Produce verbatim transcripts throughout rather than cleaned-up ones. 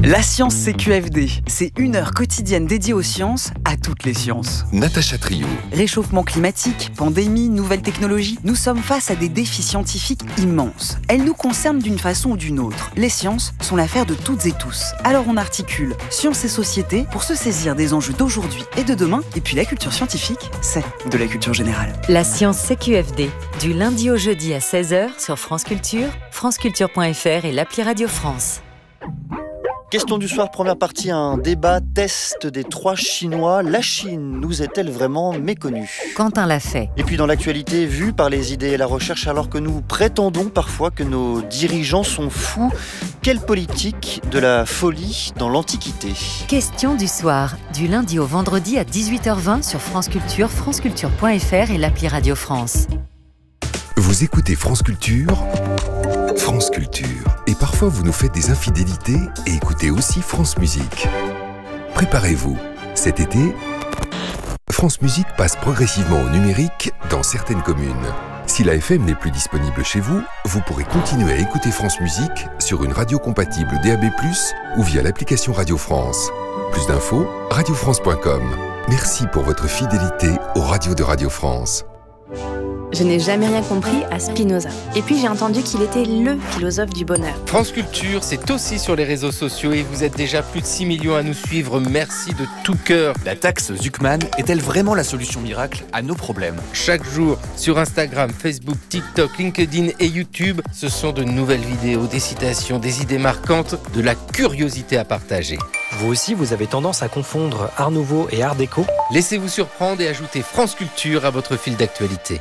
La science C Q F D, c'est une heure quotidienne dédiée aux sciences, à toutes les sciences. Natacha Trio. Réchauffement climatique, pandémie, nouvelles technologies, nous sommes face à des défis scientifiques immenses. Elles nous concernent d'une façon ou d'une autre. Les sciences sont l'affaire de toutes et tous. Alors on articule science et société pour se saisir des enjeux d'aujourd'hui et de demain. Et puis la culture scientifique, c'est de la culture générale. La science C Q F D, du lundi au jeudi à seize heures sur France Culture, franceculture point f r et l'appli Radio France. Question du soir, première partie, un débat test des trois Chinois. La Chine nous est-elle vraiment méconnue ? Quentin l'a fait. Et puis dans l'actualité, vue par les idées et la recherche, alors que nous prétendons parfois que nos dirigeants sont fous, quelle politique de la folie dans l'Antiquité ? Question du soir, du lundi au vendredi à dix-huit heures vingt sur France Culture, franceculture point f r et l'appli Radio France. Vous écoutez France Culture, France Culture. Et parfois vous nous faites des infidélités et écoutez aussi France Musique. Préparez-vous, cet été, France Musique passe progressivement au numérique dans certaines communes. Si la F M n'est plus disponible chez vous, vous pourrez continuer à écouter France Musique sur une radio compatible D A B plus, ou via l'application Radio France. Plus d'infos, radio france point com. Merci pour votre fidélité aux radios de Radio France. Je n'ai jamais rien compris à Spinoza. Et puis j'ai entendu qu'il était le philosophe du bonheur. France Culture, c'est aussi sur les réseaux sociaux et vous êtes déjà plus de six millions à nous suivre. Merci de tout cœur. La taxe Zuckman est-elle vraiment la solution miracle à nos problèmes ? Chaque jour, sur Instagram, Facebook, TikTok, LinkedIn et YouTube, ce sont de nouvelles vidéos, des citations, des idées marquantes, de la curiosité à partager. Vous aussi, vous avez tendance à confondre Art Nouveau et Art Déco ? Laissez-vous surprendre et ajoutez France Culture à votre fil d'actualité.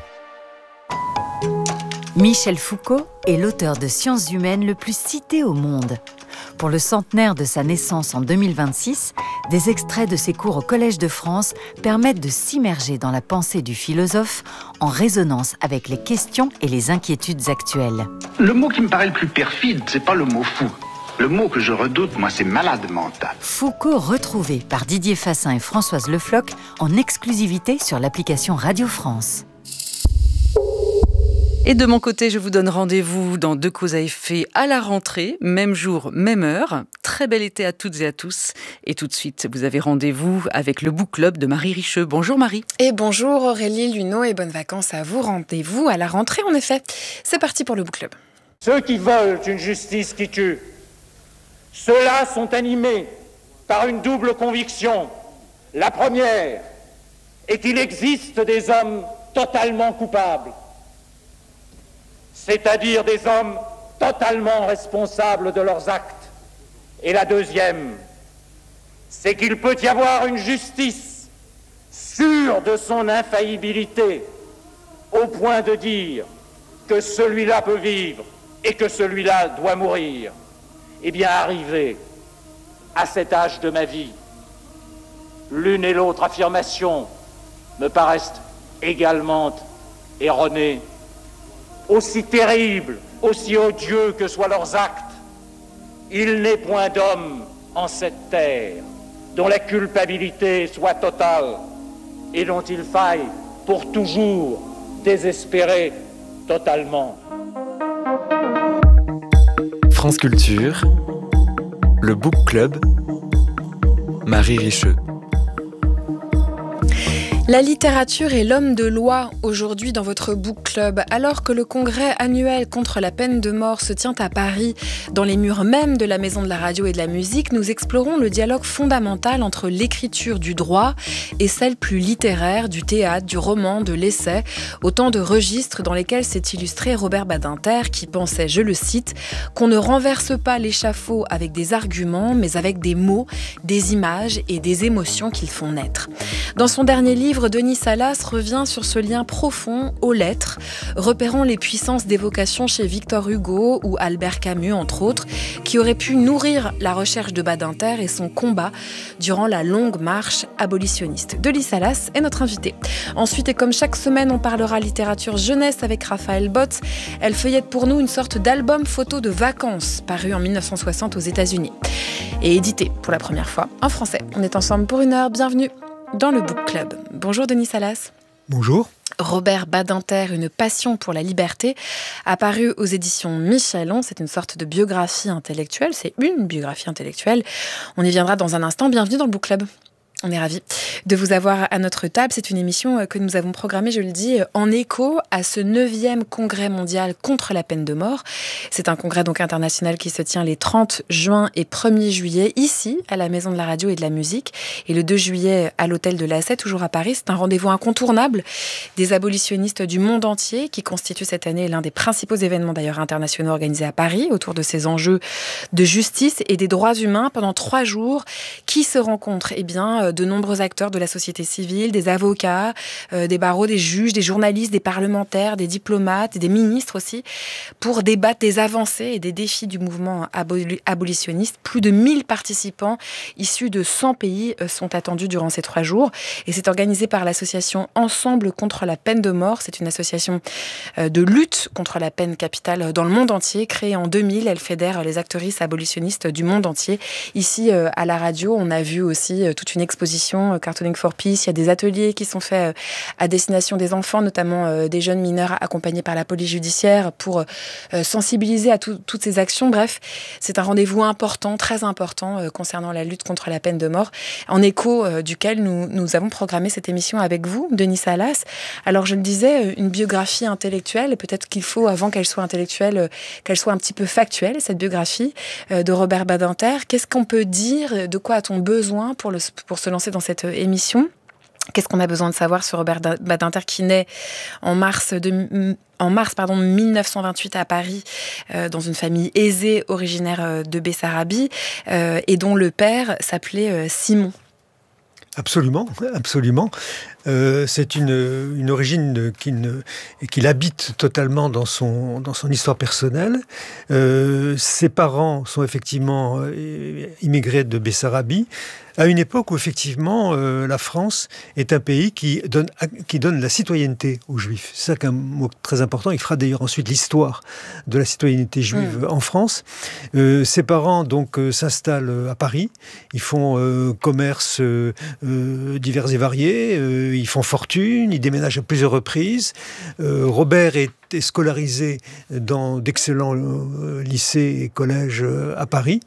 Michel Foucault est l'auteur de Sciences humaines le plus cité au monde. Pour le centenaire de sa naissance en deux mille vingt-six, des extraits de ses cours au Collège de France permettent de s'immerger dans la pensée du philosophe en résonance avec les questions et les inquiétudes actuelles. Le mot qui me paraît le plus perfide, c'est pas le mot fou. Le mot que je redoute, moi, c'est malade mental. Foucault retrouvé par Didier Fassin et Françoise Le Floch en exclusivité sur l'application Radio France. Et de mon côté, je vous donne rendez-vous dans Deux causes à effet à la rentrée, même jour, même heure. Très bel été à toutes et à tous. Et tout de suite, vous avez rendez-vous avec le Book Club de Marie Richeux. Bonjour Marie. Et bonjour Aurélie Luneau et bonnes vacances à vous. Rendez-vous à la rentrée en effet. C'est parti pour le Book Club. Ceux qui veulent une justice qui tue, ceux-là sont animés par une double conviction. La première est qu'il existe des hommes totalement coupables, c'est-à-dire des hommes totalement responsables de leurs actes. Et la deuxième, c'est qu'il peut y avoir une justice sûre de son infaillibilité, au point de dire que celui-là peut vivre et que celui-là doit mourir. Eh bien, arrivé à cet âge de ma vie, l'une et l'autre affirmation me paraissent également erronées. Aussi terribles, aussi odieux que soient leurs actes, il n'est point d'homme en cette terre dont la culpabilité soit totale et dont il faille pour toujours désespérer totalement. France Culture, le Book Club, Marie Richeux. La littérature est l'homme de loi aujourd'hui dans votre Book Club. Alors que le congrès annuel contre la peine de mort se tient à Paris, dans les murs même de la Maison de la Radio et de la Musique, nous explorons le dialogue fondamental entre l'écriture du droit et celle plus littéraire du théâtre, du roman, de l'essai, autant de registres dans lesquels s'est illustré Robert Badinter qui pensait, je le cite, qu'on ne renverse pas l'échafaud avec des arguments, mais avec des mots, des images et des émotions qu'ils font naître. Dans son dernier livre, Denis Salas revient sur ce lien profond aux lettres, repérant les puissances d'évocation chez Victor Hugo ou Albert Camus, entre autres, qui auraient pu nourrir la recherche de Badinter et son combat durant la longue marche abolitionniste. Denis Salas est notre invité. Ensuite, et comme chaque semaine, on parlera littérature jeunesse avec Raphaël Botz. Elle feuillette pour nous une sorte d'album photo de vacances, paru en dix-neuf cent soixante aux États-Unis et édité pour la première fois en français. On est ensemble pour une heure. Bienvenue dans le Book Club. Bonjour Denis Salas. Bonjour. Robert Badinter, une passion pour la liberté, apparu aux éditions Michelon. C'est une sorte de biographie intellectuelle, c'est une biographie intellectuelle. On y viendra dans un instant. Bienvenue dans le Book Club. On est ravis de vous avoir à notre table. C'est une émission que nous avons programmée, je le dis, en écho à ce neuvième congrès mondial contre la peine de mort. C'est un congrès donc international qui se tient les trente juin et premier juillet, ici, à la Maison de la Radio et de la Musique, et le deux juillet à l'Hôtel de l'Asset, toujours à Paris. C'est un rendez-vous incontournable des abolitionnistes du monde entier, qui constitue cette année l'un des principaux événements d'ailleurs internationaux organisés à Paris, autour de ces enjeux de justice et des droits humains pendant trois jours. Qui se rencontrent ? Eh bien, de nombreux acteurs de la société civile, des avocats, euh, des barreaux, des juges, des journalistes, des parlementaires, des diplomates, des ministres aussi, pour débattre des avancées et des défis du mouvement aboli- abolitionniste. Plus de mille participants issus de cent pays euh, sont attendus durant ces trois jours. Et c'est organisé par l'association Ensemble contre la peine de mort. C'est une association euh, de lutte contre la peine capitale dans le monde entier. Créée en deux mille, elle fédère les actrices abolitionnistes du monde entier. Ici, euh, à la radio, on a vu aussi euh, toute une exposition euh, Cartooning for Peace. Il y a des ateliers qui sont faits euh, à destination des enfants, notamment euh, des jeunes mineurs accompagnés par la police judiciaire pour euh, sensibiliser à tout, toutes ces actions. Bref, c'est un rendez-vous important, très important euh, concernant la lutte contre la peine de mort, en écho euh, duquel nous, nous avons programmé cette émission avec vous, Denis Salas. Alors, je le disais, une biographie intellectuelle, et peut-être qu'il faut, avant qu'elle soit intellectuelle, euh, qu'elle soit un petit peu factuelle, cette biographie euh, de Robert Badinter. Qu'est-ce qu'on peut dire ? De quoi a-t-on besoin pour, le, pour se lancer dans cette émission ? Qu'est-ce qu'on a besoin de savoir sur Robert Badinter, qui naît en mars, de, en mars pardon, mille neuf cent vingt-huit à Paris, euh, dans une famille aisée originaire de Bessarabie, euh, et dont le père s'appelait euh, Simon. Absolument, absolument. Euh, c'est une, une origine qu'il, qu'il habite totalement dans son, dans son histoire personnelle. Euh, ses parents sont effectivement immigrés de Bessarabie, à une époque où effectivement euh, la France est un pays qui donne, qui donne la citoyenneté aux Juifs. C'est ça qu'un mot très important. Il fera d'ailleurs ensuite l'histoire de la citoyenneté juive mmh. en France. Euh, ses parents donc euh, s'installent à Paris. Ils font euh, commerce euh, divers et variés. Euh, ils font fortune. Ils déménagent à plusieurs reprises. Euh, Robert est est scolarisé dans d'excellents euh, lycées et collèges euh, à Paris.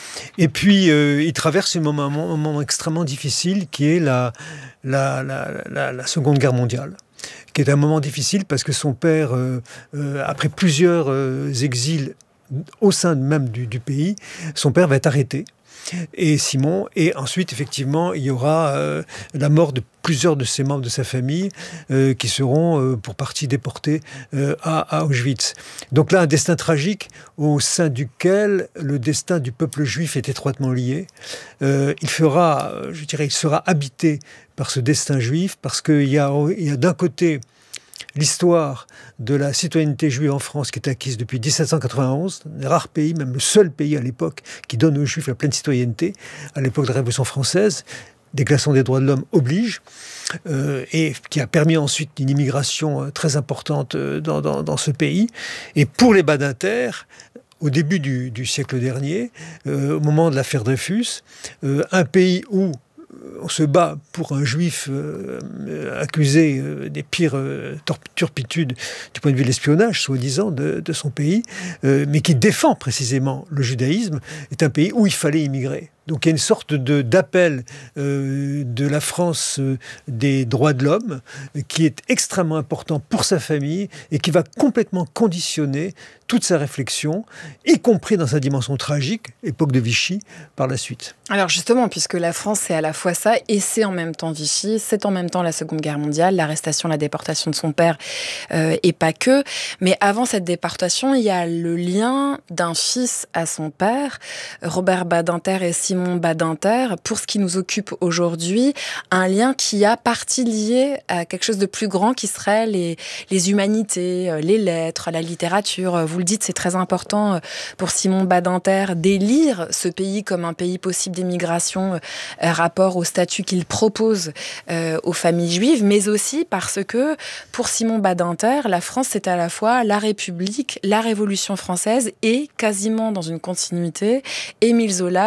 Et puis, euh, il traverse un moment, un moment extrêmement difficile qui est la, la, la, la, la Seconde Guerre mondiale, qui est un moment difficile parce que son père, euh, euh, après plusieurs euh, exils au sein même du, du pays, son père va être arrêté. Et Simon, et ensuite effectivement il y aura euh, la mort de plusieurs de ses membres de sa famille euh, qui seront euh, pour partie déportés euh, à, à Auschwitz. Donc là un destin tragique au sein duquel le destin du peuple juif est étroitement lié. Euh, il fera, je dirais, il sera habité par ce destin juif parce qu'il y a, il y a d'un côté l'histoire de la citoyenneté juive en France qui est acquise depuis dix-sept cent quatre-vingt-onze, un des rares pays, même le seul pays à l'époque, qui donne aux Juifs la pleine citoyenneté, à l'époque de la Révolution française, Déclaration des droits de l'homme oblige, euh, et qui a permis ensuite une immigration très importante dans, dans, dans ce pays. Et pour les Badinter, au début du, du siècle dernier, euh, au moment de l'affaire Dreyfus, euh, un pays où on se bat pour un juif euh, accusé euh, des pires euh, turpitudes du point de vue de l'espionnage, soi-disant, de, de son pays, euh, mais qui défend précisément le judaïsme, est un pays où il fallait immigrer. Donc il y a une sorte de, d'appel euh, de la France euh, des droits de l'homme euh, qui est extrêmement important pour sa famille et qui va complètement conditionner toute sa réflexion, y compris dans sa dimension tragique, époque de Vichy, par la suite. Alors justement, puisque la France c'est à la fois ça et c'est en même temps Vichy, c'est en même temps la Seconde Guerre mondiale, l'arrestation, la déportation de son père euh, et pas que. Mais avant cette déportation, il y a le lien d'un fils à son père, Robert Badinter et Simon Badinter, pour ce qui nous occupe aujourd'hui, un lien qui a partie liée à quelque chose de plus grand qui serait les, les humanités, les lettres, la littérature. Vous le dites, c'est très important pour Simon Badinter d'élire ce pays comme un pays possible d'immigration euh, rapport au statut qu'il propose euh, aux familles juives, mais aussi parce que pour Simon Badinter, la France c'est à la fois la République, la Révolution française et quasiment dans une continuité, Émile Zola, Victor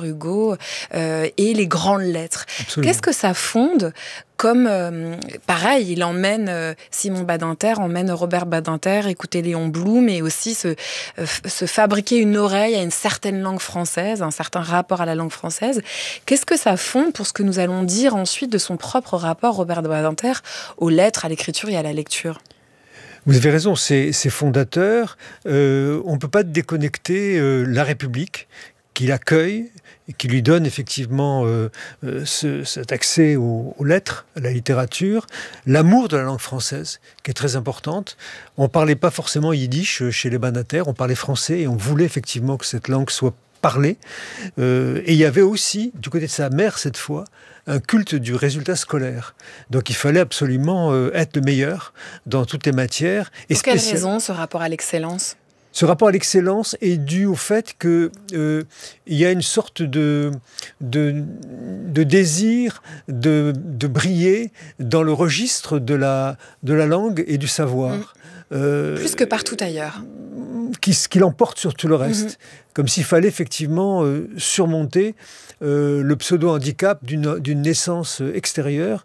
Hugo euh, et les grandes lettres. Absolument. Qu'est-ce que ça fonde comme, euh, pareil, il emmène, euh, Simon Badinter emmène Robert Badinter écouter Léon Blum et aussi se, euh, se fabriquer une oreille à une certaine langue française, un certain rapport à la langue française. Qu'est-ce que ça fonde pour ce que nous allons dire ensuite de son propre rapport, Robert Badinter, aux lettres, à l'écriture et à la lecture ? Vous avez raison, c'est, c'est fondateur. Euh, on ne peut pas déconnecter euh, la République qui l'accueille et qui lui donne effectivement euh, euh, ce, cet accès aux, aux lettres, à la littérature, l'amour de la langue française, qui est très importante. On ne parlait pas forcément yiddish chez les Badinter, on parlait français et on voulait effectivement que cette langue soit parlée. Euh, et il y avait aussi, du côté de sa mère cette fois, un culte du résultat scolaire. Donc il fallait absolument euh, être le meilleur dans toutes les matières. Et pour quelle raison ce rapport à l'excellence ? Ce rapport à l'excellence est dû au fait qu'il euh, y a une sorte de, de, de désir de, de briller dans le registre de la, de la langue et du savoir. Mmh. Euh, Plus que partout ailleurs. Qui, qui l'emporte sur tout le reste. Mmh. Comme s'il fallait effectivement euh, surmonter euh, le pseudo-handicap d'une, d'une naissance extérieure.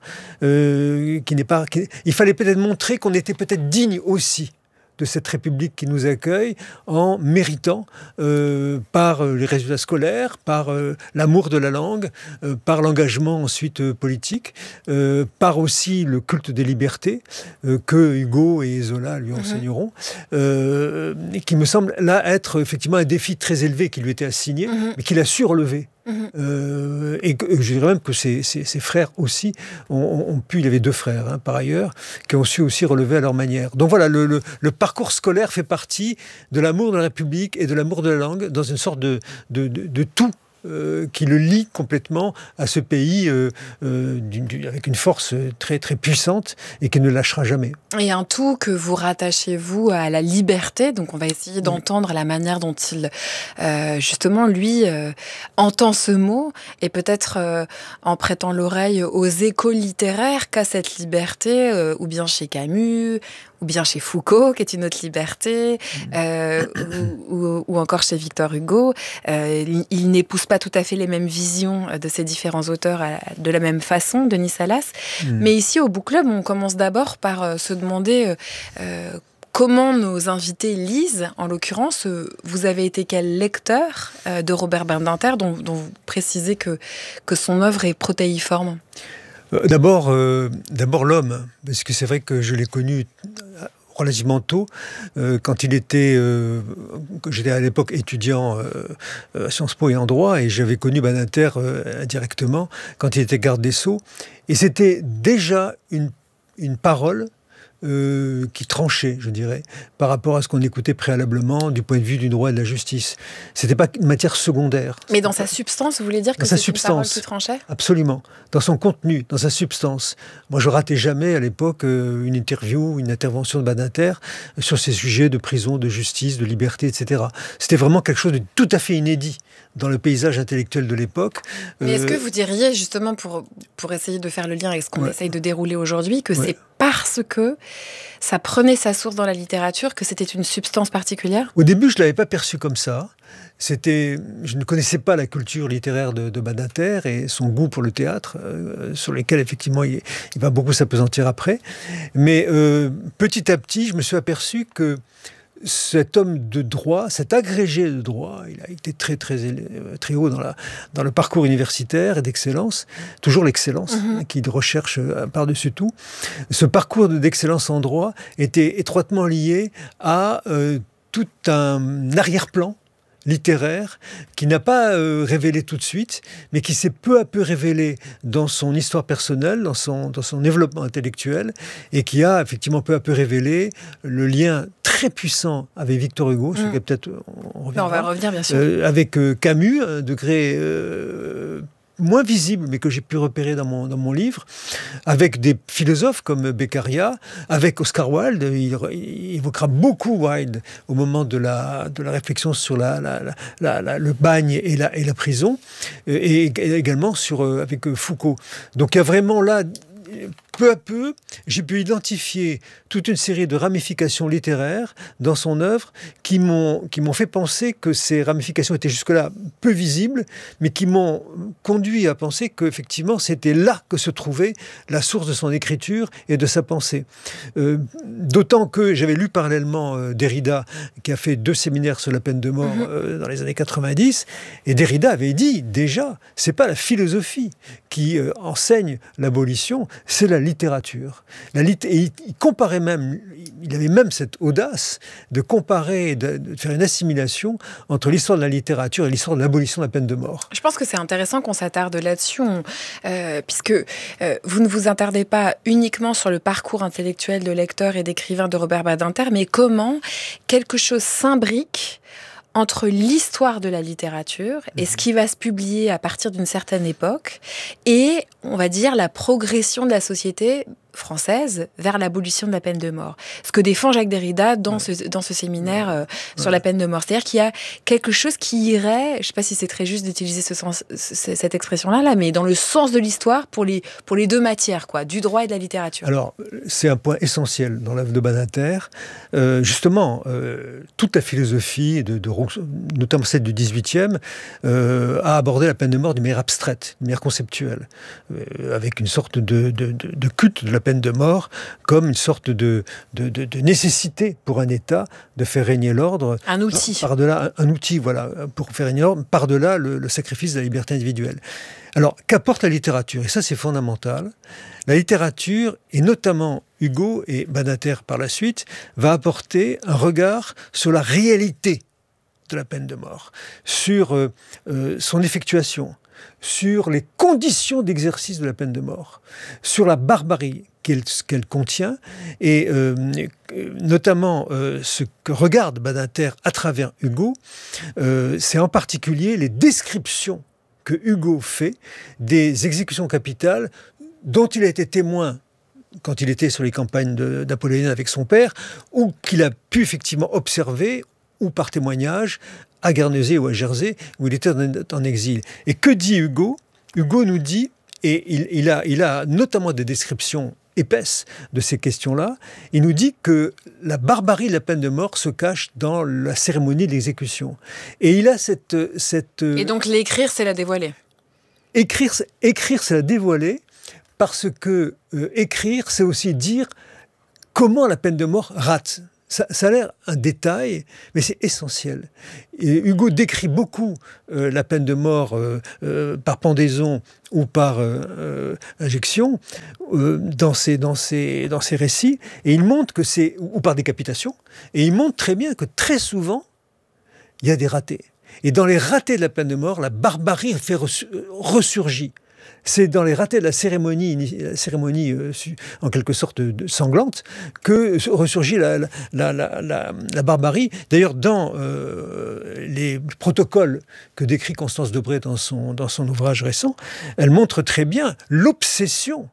Euh, qui n'est pas, qui, il fallait peut-être montrer qu'on était peut-être digne aussi de cette République qui nous accueille en méritant euh, par les résultats scolaires, par euh, l'amour de la langue, euh, par l'engagement ensuite euh, politique, euh, par aussi le culte des libertés euh, que Hugo et Zola lui enseigneront, euh, et qui me semble là être effectivement un défi très élevé qui lui était assigné, mm-hmm. mais qu'il a su relever. Mmh. Euh, et, que, et je dirais même que ses, ses, ses frères aussi ont, ont pu, il y avait deux frères hein, par ailleurs, qui ont su aussi relever à leur manière. Donc voilà, le, le, le parcours scolaire fait partie de l'amour de la République et de l'amour de la langue dans une sorte de, de, de, de tout euh, qui le lie complètement à ce pays euh, euh, d'une, d'une, avec une force très, très puissante et qui ne lâchera jamais. Et un tout que vous rattachez, vous, à la liberté. Donc on va essayer d'entendre la manière dont il, euh, justement, lui, euh, entend ce mot et peut-être euh, en prêtant l'oreille aux échos littéraires qu'a cette liberté, euh, ou bien chez Camus, ou bien chez Foucault, qui est une autre liberté, euh, ou, ou, ou encore chez Victor Hugo. Euh, il, il n'épouse pas tout à fait les mêmes visions de ces différents auteurs à, de la même façon, Denis Salas. Mmh. Mais ici, au Book Club, on commence d'abord par euh, se demander euh, comment nos invités lisent. En l'occurrence, euh, vous avez été quel lecteur euh, de Robert Badinter, dont, dont vous précisez que, que son œuvre est protéiforme ? D'abord, euh, d'abord l'homme, parce que c'est vrai que je l'ai connu relativement tôt, euh, quand il était, euh, j'étais à l'époque étudiant euh, à Sciences Po et en droit, et j'avais connu Badinter euh, indirectement quand il était garde des Sceaux, et c'était déjà une, une parole Euh, qui tranchait, je dirais, par rapport à ce qu'on écoutait préalablement du point de vue du droit et de la justice. C'était pas une matière secondaire. Mais dans sa substance, vous voulez dire que c'est une parole qui tranchait ? Absolument. Dans son contenu, dans sa substance. Moi, je ratais jamais, à l'époque, euh, une interview, une intervention de Badinter sur ces sujets de prison, de justice, de liberté, et cetera. C'était vraiment quelque chose de tout à fait inédit dans le paysage intellectuel de l'époque. Mais euh... est-ce que vous diriez, justement, pour, pour essayer de faire le lien avec ce qu'on ouais. essaye de dérouler aujourd'hui, que ouais. c'est parce que ça prenait sa source dans la littérature, que c'était une substance particulière ? Au début, je ne l'avais pas perçu comme ça. C'était, je ne connaissais pas la culture littéraire de, de Badinter et son goût pour le théâtre, euh, sur lesquels, effectivement, il, il va beaucoup s'apesantir après. Mais euh, petit à petit, je me suis aperçu que cet homme de droit, cet agrégé de droit, il a été très, très, très haut dans, la, dans le parcours universitaire et d'excellence, toujours l'excellence, mmh. qu'il recherche par-dessus tout. Ce parcours d'excellence en droit était étroitement lié à euh, tout un arrière-plan littéraire qui n'a pas euh, révélé tout de suite, mais qui s'est peu à peu révélé dans son histoire personnelle, dans son, dans son développement intellectuel, et qui a effectivement peu à peu révélé le lien très puissant avec Victor Hugo, mmh. sur lequel peut-être on reviendra, on va revenir bien sûr, euh, avec euh, Camus, un degré euh, moins visible, mais que j'ai pu repérer dans mon, dans mon livre, avec des philosophes comme Beccaria, avec Oscar Wilde. Il, il évoquera beaucoup Wilde au moment de la, de la réflexion sur la, la, la, la, le bagne et la, et la prison, et, et également sur, avec Foucault. Donc il y a vraiment là peu à peu, j'ai pu identifier toute une série de ramifications littéraires dans son œuvre qui m'ont, qui m'ont fait penser que ces ramifications étaient jusque-là peu visibles, mais qui m'ont conduit à penser qu'effectivement, c'était là que se trouvait la source de son écriture et de sa pensée. Euh, d'autant que j'avais lu parallèlement euh, Derrida, qui a fait deux séminaires sur la peine de mort euh, dans les années quatre-vingt-dix, et Derrida avait dit déjà, c'est pas la philosophie qui euh, enseigne l'abolition, c'est la littérature. La lit- et il, il comparait même, il avait même cette audace de comparer, de, de faire une assimilation entre l'histoire de la littérature et l'histoire de l'abolition de la peine de mort. Je pense que c'est intéressant qu'on s'attarde là-dessus, on, euh, puisque euh, vous ne vous attardez pas uniquement sur le parcours intellectuel de lecteur et d'écrivain de Robert Badinter, mais comment quelque chose s'imbrique entre l'histoire de la littérature et ce qui va se publier à partir d'une certaine époque et, on va dire, la progression de la société française vers l'abolition de la peine de mort. Ce que défend Jacques Derrida dans, ouais. ce, dans ce séminaire euh, ouais. sur la peine de mort. C'est-à-dire qu'il y a quelque chose qui irait, je ne sais pas si c'est très juste d'utiliser ce sens, ce, cette expression-là, là, mais dans le sens de l'histoire pour les, pour les deux matières, quoi, du droit et de la littérature. Alors, c'est un point essentiel dans l'œuvre de Badinter. Euh, justement, euh, toute la philosophie, de, de, notamment celle du dix-huitième, euh, a abordé la peine de mort d'une manière abstraite, d'une manière conceptuelle, euh, avec une sorte de, de, de, de culte de la peine de mort comme une sorte de, de, de, de nécessité pour un État de faire régner l'ordre. Un outil. Par-delà, un, un outil, voilà, pour faire régner l'ordre, par-delà le, le sacrifice de la liberté individuelle. Alors, qu'apporte la littérature ? Et ça, c'est fondamental. La littérature, et notamment Hugo et Badinter par la suite, va apporter un regard sur la réalité de la peine de mort, sur euh, euh, son effectuation, sur les conditions d'exercice de la peine de mort, sur la barbarie qu'elle, qu'elle contient, et euh, notamment euh, ce que regarde Badinter à travers Hugo, euh, c'est en particulier les descriptions que Hugo fait des exécutions capitales dont il a été témoin quand il était sur les campagnes de, napoléoniennes avec son père, ou qu'il a pu effectivement observer, ou par témoignage, à Guernesey ou à Jersey, où il était en exil. Et que dit Hugo ? Hugo nous dit, et il, il, a, il a notamment des descriptions épaisses de ces questions-là, il nous dit que la barbarie de la peine de mort se cache dans la cérémonie de l'exécution. Et il a cette... cette et donc l'écrire, c'est la dévoiler. Écrire, écrire c'est la dévoiler, parce que euh, écrire, c'est aussi dire comment la peine de mort rate. Ça, ça a l'air un détail, mais c'est essentiel. Et Hugo décrit beaucoup euh, la peine de mort euh, euh, par pendaison ou par euh, euh, injection euh, dans, ses, dans, ses, dans ses récits, et il montre que c'est, ou par décapitation, et il montre très bien que très souvent, il y a des ratés. Et dans les ratés de la peine de mort, la barbarie fait ressurgit. C'est dans les ratés de la cérémonie, la cérémonie euh, en quelque sorte de, sanglante, que ressurgit la, la, la, la, la barbarie. D'ailleurs, dans euh, les protocoles que décrit Constance Debré dans son, dans son ouvrage récent, elle montre très bien l'obsession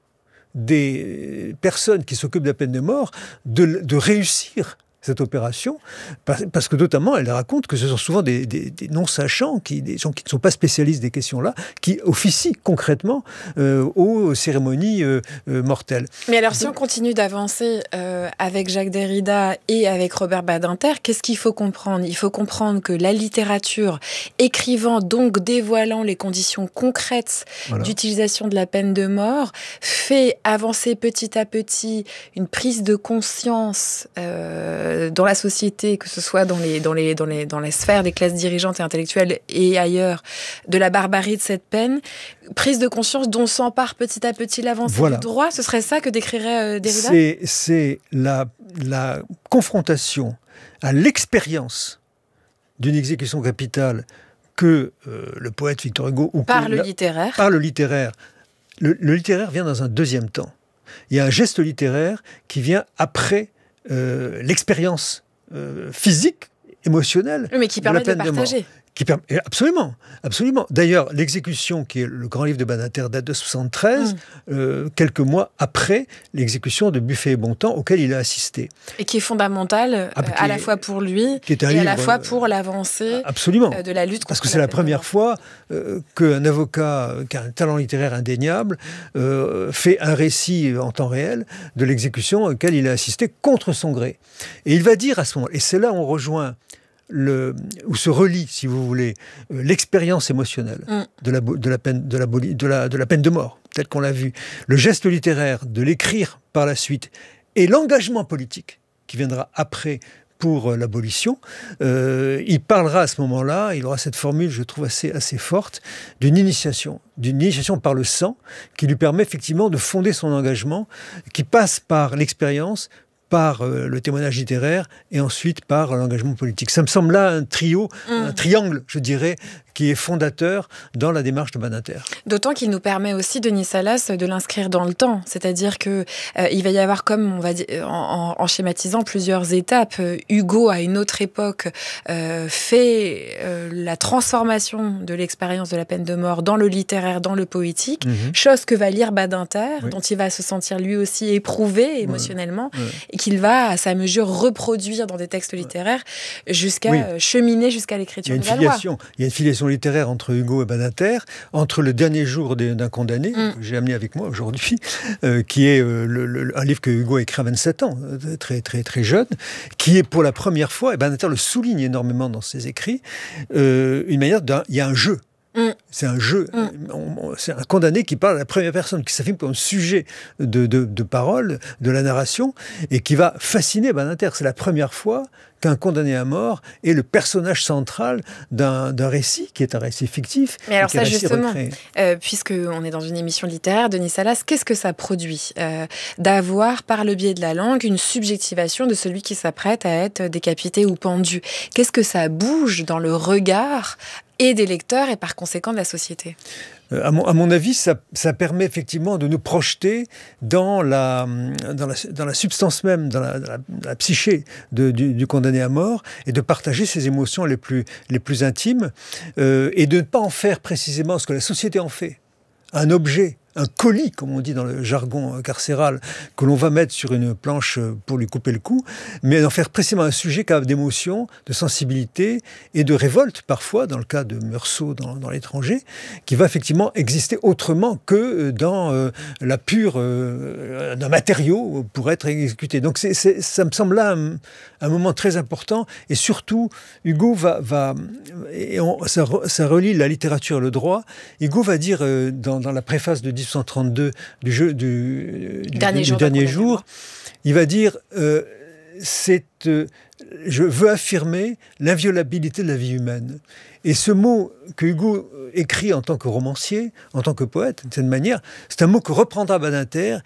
des personnes qui s'occupent de la peine de mort de, de réussir cette opération, parce que notamment, elle raconte que ce sont souvent des, des, des non-sachants, qui, des gens qui ne sont pas spécialistes des questions-là, qui officient concrètement euh, aux cérémonies euh, euh, mortelles. Mais alors, si on continue d'avancer euh, avec Jacques Derrida et avec Robert Badinter, qu'est-ce qu'il faut comprendre ? Il faut comprendre que la littérature, écrivant, donc dévoilant les conditions concrètes voilà. d'utilisation de la peine de mort, fait avancer petit à petit une prise de conscience euh, dans la société, que ce soit dans les, dans, les, dans, les, dans les sphères des classes dirigeantes et intellectuelles et ailleurs, de la barbarie de cette peine, prise de conscience dont s'empare petit à petit l'avancée voilà. du droit, ce serait ça que décrirait euh, Derrida ? C'est, c'est la, la confrontation à l'expérience d'une exécution capitale que euh, le poète Victor Hugo... Ou par que, le la, littéraire. Par le littéraire. Le, le littéraire vient dans un deuxième temps. Il y a un geste littéraire qui vient après Euh, l'expérience euh, physique, émotionnelle, oui, mais qui permet de la peine de partager. De mort, Qui permet, absolument, absolument. D'ailleurs, l'exécution, qui est le grand livre de Badinter, date de soixante-treize, mmh. euh, quelques mois après l'exécution de Buffet et Bontemps, auquel il a assisté. Et qui est fondamental ah, à est, la fois pour lui et livre, à la fois pour l'avancée absolument. de la lutte contre Parce que c'est la, la première fois euh, qu'un avocat qui a un talent littéraire indéniable euh, fait un récit en temps réel de l'exécution auquel il a assisté contre son gré. Et il va dire à ce moment, et c'est là où on rejoint Le, où se relie, si vous voulez, euh, l'expérience émotionnelle mm. de, la, de, la peine, de, la, de, la, de la peine de mort, telle qu'on l'a vu, le geste littéraire de l'écrire par la suite, et l'engagement politique qui viendra après pour euh, l'abolition. Euh, il parlera à ce moment-là, il aura cette formule, je trouve assez, assez forte, d'une initiation, d'une initiation par le sang, qui lui permet effectivement de fonder son engagement, qui passe par l'expérience, par euh, le témoignage littéraire et ensuite par l'engagement politique. Ça me semble là un trio, mmh. un triangle, je dirais, qui est fondateur dans la démarche de Badinter. D'autant qu'il nous permet aussi, Denis Salas, de l'inscrire dans le temps. C'est-à-dire qu'il euh, va y avoir, comme on va dire, en, en schématisant plusieurs étapes, euh, Hugo, à une autre époque, euh, fait euh, la transformation de l'expérience de la peine de mort dans le littéraire, dans le poétique, mmh. chose que va lire Badinter, oui. dont il va se sentir lui aussi éprouvé émotionnellement, oui. Oui. et qu'il va, à sa mesure, reproduire dans des textes littéraires jusqu'à oui. euh, cheminer jusqu'à l'écriture de la loi. Il y a une filiation littéraire entre Hugo et Badinter, entre Le dernier jour d'un condamné, mm. que j'ai amené avec moi aujourd'hui, euh, qui est euh, le, le, un livre que Hugo a écrit à vingt-sept ans, très, très, très jeune, qui est pour la première fois, et Badinter le souligne énormément dans ses écrits, euh, une manière d'un... Il y a un jeu. Mm. C'est un jeu, mm. on, on, c'est un condamné qui parle à la première personne, qui s'affirme comme sujet de, de, de parole, de la narration, et qui va fasciner Badinter. C'est la première fois qu'un condamné à mort est le personnage central d'un, d'un récit, qui est un récit fictif. Mais alors ça justement, euh, puisqu'on est dans une émission littéraire, Denis Salas, qu'est-ce que ça produit euh, d'avoir, par le biais de la langue, une subjectivation de celui qui s'apprête à être décapité ou pendu? Qu'est-ce que ça bouge dans le regard et des lecteurs et par conséquent de la société? Euh, à, mon, à mon avis, ça, ça permet effectivement de nous projeter dans la, dans la, dans la substance même, dans la, dans la, dans la psyché de, du, du condamné à mort, et de partager ses émotions les plus, les plus intimes, euh, et de ne pas en faire précisément ce que la société en fait, un objet, un colis, comme on dit dans le jargon carcéral, que l'on va mettre sur une planche pour lui couper le cou, mais d'en faire précisément un sujet capable d'émotion, de sensibilité et de révolte, parfois, dans le cas de Meursault dans, dans l'étranger, qui va effectivement exister autrement que dans euh, la pure euh, d'un matériau pour être exécuté. Donc c'est, c'est, ça me semble là un, un moment très important, et surtout, Hugo va... va et on, ça, ça relie la littérature et le droit. Hugo va dire euh, dans, dans la préface de dix-huit cent trente-deux du, jeu, du, du dernier, du, jour, du dernier jour, il va dire euh, c'est, euh, je veux affirmer l'inviolabilité de la vie humaine. Et ce mot que Hugo écrit en tant que romancier, en tant que poète, de cette manière, c'est un mot que reprendra Badinter